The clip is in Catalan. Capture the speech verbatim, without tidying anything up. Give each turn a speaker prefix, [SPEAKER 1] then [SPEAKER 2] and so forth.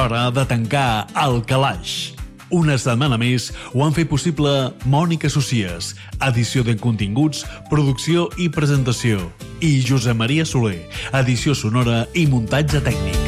[SPEAKER 1] Hora de tancar el calaix. Una setmana més ho han fet possible Mònica Socies, edició de continguts, producció i presentació, i Josep Maria Soler, edició sonora i muntatge tècnic.